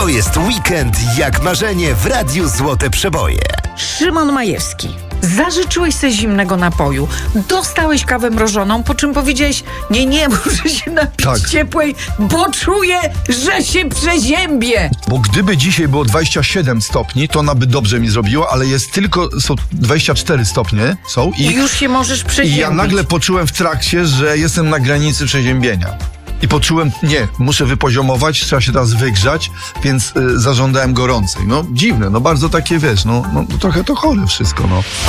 jest weekend jak marzenie w Radiu Złote Przeboje. Szymon Majewski. Zażyczyłeś sobie zimnego napoju, dostałeś kawę mrożoną, po czym powiedziałeś, nie, muszę się napić ciepłej, bo czuję, że się przeziębię. Bo gdyby dzisiaj było 27 stopni, to ona by dobrze mi zrobiła, ale są 24 stopnie I już się możesz przeziębić. I ja nagle poczułem w trakcie, że jestem na granicy przeziębienia. I poczułem, muszę wypoziomować, trzeba się teraz wygrzać, więc zażądałem gorącej. No dziwne, bardzo takie, trochę to chore wszystko,